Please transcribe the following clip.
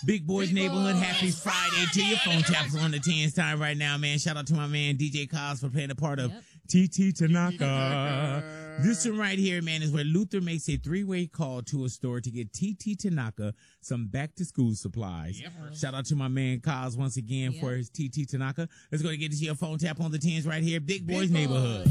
Big Boys Neighborhood. Happy Friday to you. Phone taps on the 10s time right now, man. Shout out to my man DJ Cos for playing a part of TT Tanaka. This one right here, man, is where Luther makes a 3-way call to a store to get TT Tanaka some back-to-school supplies. Shout out to my man Cos once again for his TT Tanaka. Let's go and get to your phone tap on the 10s right here. Big Boys Neighborhood.